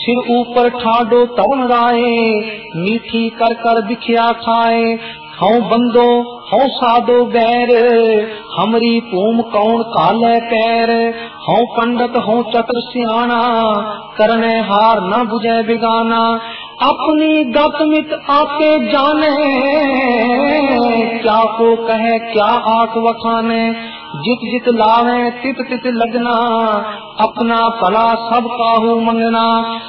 सिर ऊपर ठाडो तरुण राए, मीठी कर कर बिखिया खाए। हूँ बंदो हूँ साधो बैर, हमरी पूम कौन काले पैर। हूँ पंडित हूँ चतुर सियाना, करने हार न बुझे बिगाना। अपनी गत मित आपे जाने, क्या को कहे क्या आख वखाने। जित जित लावे तित तित लगना, अपना भला सब काहू मंगना।